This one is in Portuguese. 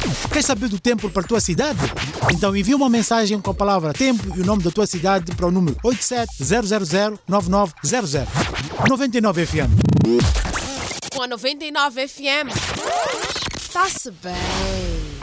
Queres saber do tempo para a tua cidade? Então envia uma mensagem com a palavra tempo e o nome da tua cidade para o número 87-000-9900. 99 FM. Com a 99 FM. Tá-se bem.